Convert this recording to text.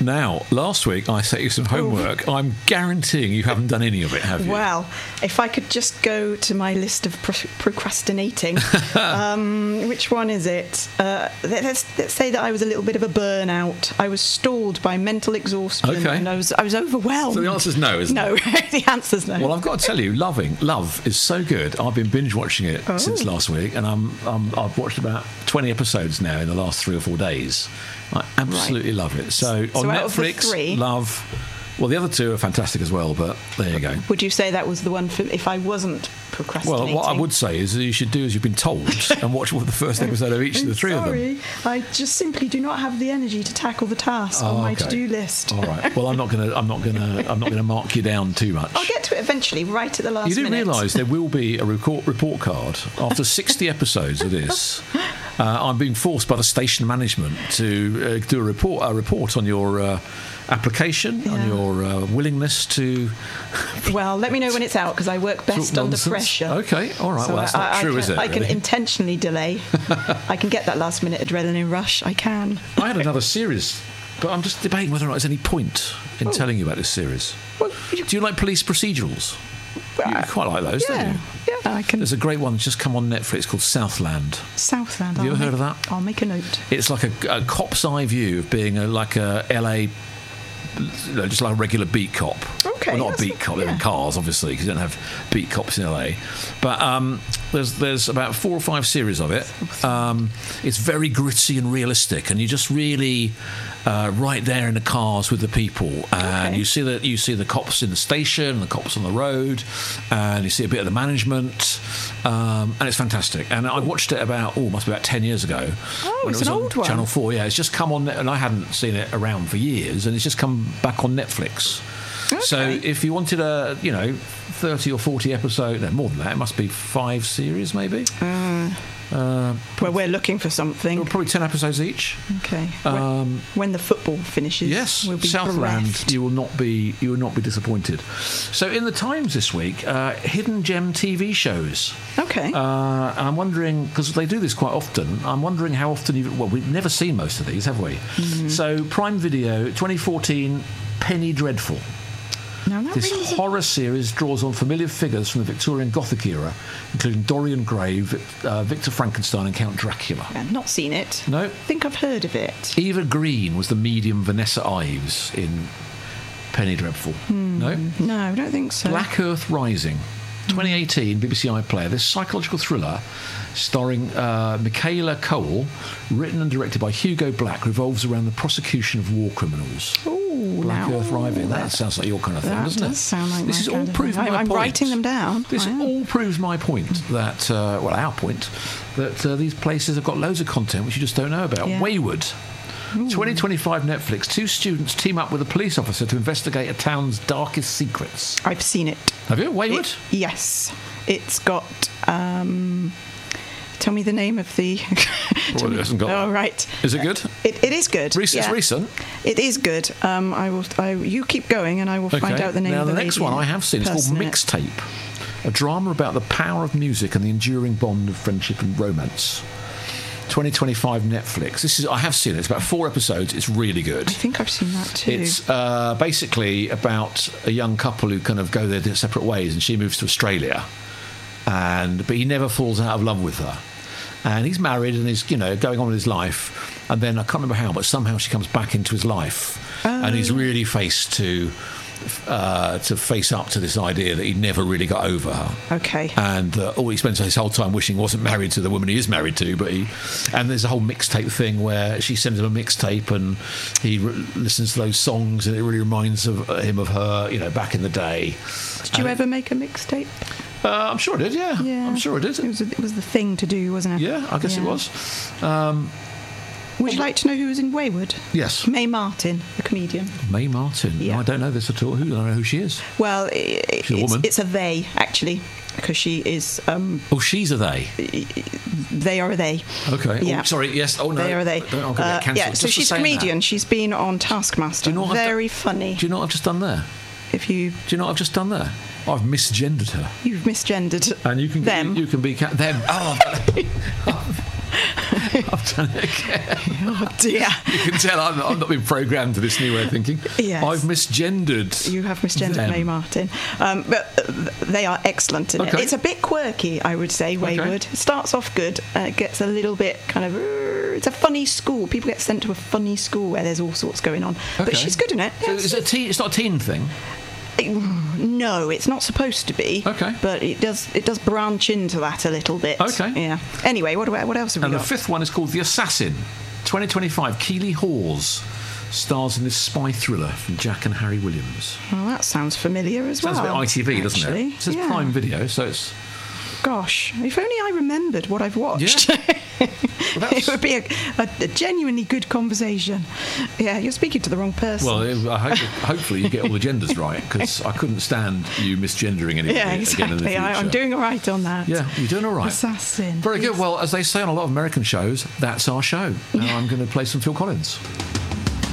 Now, last week I set you some homework. I'm guaranteeing you haven't done any of it, have you? Well, if I could just go to my list of procrastinating, which one is it? Let's say that I was a little bit of a burnout. I was stalled by mental exhaustion, and I was overwhelmed. So the answer's no, isn't it? No, the answer's no. Well, I've got to tell you, Love is so good. I've been binge watching it since last week, and I've watched about 20 episodes now in the last 3 or 4 days. I absolutely love it. So on Netflix, Love. Well, the other two are fantastic as well, but there you go. Would you say that was the one for if I wasn't procrastinating? Well, what I would say is that you should do as you've been told and watch the first episode of each of the three of them. I just simply do not have the energy to tackle the task on my to-do list. All right. Well, I'm not gonna mark you down too much. I'll get to it eventually, right at the last minute. You do realise there will be a report card after 60 episodes of this. I'm being forced by the station management to do a report on your application, on your willingness to... Well, let me know when it's out, because I work best under pressure. Okay, all right. So well, that's not true, is it? I can intentionally delay. I can get that last-minute adrenaline rush. I can. I had another series, but I'm just debating whether or not there's any point in telling you about this series. Well, do you like police procedurals? You quite like those, don't you? Yeah, I can. There's a great one that's just come on Netflix called Southland. Southland. Have you ever heard of that? I'll make a note. It's like a cop's eye view of being like a LA, just like a regular beat cop. Okay. Well, not a beat cop. They're in cars, obviously, because you don't have beat cops in LA. But there's about 4 or 5 series of it. It's very gritty and realistic, and you just really right there in the cars with the people, and you see the cops in the station, the cops on the road, and you see a bit of the management, and it's fantastic. And I watched it must be about 10 years ago. Oh, it's an old one. Channel 4, yeah. It's just come on, and I hadn't seen it around for years, and it's just come back on Netflix. Okay. So if you wanted a 30 or 40 episode, no, more than that, it must be 5 series maybe. Well, we're looking for something. Probably 10 episodes each. Okay. When the football finishes, yes, we'll be Southland. bereft. You will not be disappointed. So in the Times this week, hidden gem TV shows. Okay. And I'm wondering, because they do this quite often. I'm wondering how often we've never seen most of these, have we? Mm-hmm. So Prime Video, 2014, Penny Dreadful. Now, this horror series draws on familiar figures from the Victorian Gothic era, including Dorian Gray, Victor Frankenstein and Count Dracula. I've not seen it. No? I think I've heard of it. Eva Green was the medium Vanessa Ives in Penny Dreadful. No? No, I don't think so. Black Earth Rising, 2018, BBC iPlayer. This psychological thriller starring Michaela Cole, written and directed by Hugo Black, revolves around the prosecution of war criminals. Black Earth Rising. That sounds like your kind of thing, doesn't it? That does sound like this my all proves my point. I'm writing them down. This all proves my point that, our point, that these places have got loads of content which you just don't know about. Yeah. Wayward. Ooh. 2025 Netflix. 2 students team up with a police officer to investigate a town's darkest secrets. I've seen it. Have you? Wayward? Yes. It's got... Tell me the name of the... Well, it hasn't got Oh, right. Is it good? It is good. It's recent? It is good. You keep going and I will find out the name of the Now, the next one I have seen is called Mixtape, a drama about the power of music and the enduring bond of friendship and romance. 2025 Netflix. I have seen it. It's about 4 episodes. It's really good. I think I've seen that too. It's basically about a young couple who kind of go their separate ways, and she moves to Australia, but he never falls out of love with her. And he's married and is, going on with his life. And then I can't remember how, but somehow she comes back into his life, and he's really faced to face up to this idea that he never really got over her. Okay. And all he spends his whole time wishing he wasn't married to the woman he is married to. And there's a whole mixtape thing where she sends him a mixtape and he listens to those songs, and it really reminds him of her, back in the day. Did you ever make a mixtape? I'm sure I did, yeah. I'm sure I did. It was the thing to do, wasn't it? Yeah, I guess it was. Would you like to know who was in Wayward? Yes. Mae Martin, the comedian. Mae Martin? Yeah. No, I don't know this at all. I don't know who she is. Well, she's a woman. It's a they, actually, because she is... she's a they? They are a they. Okay. Yeah. Sorry, yes. Oh, no. They are they. I'll get cancelled. So she's a comedian. She's been on Taskmaster. Very funny. Do you know what I've just done there? Do you know what I've just done there? I've misgendered her. You've misgendered and you can them. You can be them. Oh, I've done it again. Oh dear. You can tell I'm not been programmed to this new way of thinking. Yes. I've misgendered. You have misgendered them. May Martin. But they are excellent in it. Okay. It's a bit quirky, I would say, Wayward. It starts off good. It gets a little bit kind of... It's a funny school. People get sent to a funny school where there's all sorts going on. Okay. But she's good in it. So Yes. it's not a teen thing. No, it's not supposed to be. Okay. But it does branch into that a little bit. Okay. Yeah. Anyway, what else have we And the got? fifth one is called The Assassin, 2025. Keely Hawes stars in this spy thriller from Jack and Harry Williams. Well, that sounds familiar as Sounds well. a bit ITV, doesn't actually. it? It says Yeah. Prime Video, so it's... Gosh, if only I remembered what I've watched. Yeah. It would be a genuinely good conversation. Yeah, you're speaking to the wrong person. Well, hopefully you get all the genders right, because I couldn't stand you misgendering anybody yeah, again in the exactly. future. I'm doing all right on that. Yeah, you're doing all right. Assassin. Very good. Yes. Well, as they say on a lot of American shows, that's our show. Now I'm going to play some Phil Collins.